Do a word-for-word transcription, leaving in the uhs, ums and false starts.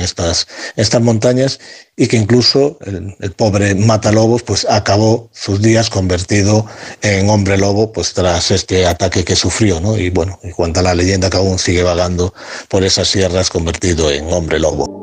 en estas, estas montañas, y que incluso el, el pobre Matalobos pues acabó sus días convertido en hombre lobo pues tras este ataque que sufrió, ¿no? Y bueno, y cuenta la leyenda que aún sigue vagando por esas sierras convertido en hombre lobo.